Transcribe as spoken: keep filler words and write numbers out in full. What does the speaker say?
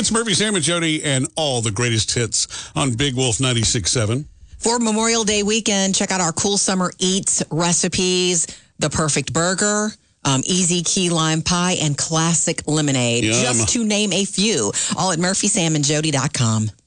It's Murphy, Sam, and Jody, and all the greatest hits on Big Wolf ninety-six point seven. For Memorial Day weekend, check out our cool summer eats recipes, the perfect burger, um, easy key lime pie, and classic lemonade, Yum. just to name a few. All at murphy sam and jody dot com.